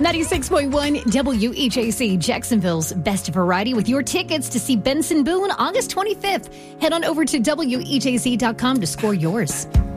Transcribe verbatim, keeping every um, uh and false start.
ninety-six point one W E J C, Jacksonville's best variety, with your tickets to see Benson Boone August twenty-fifth. Head on over to W E J C dot com to score yours.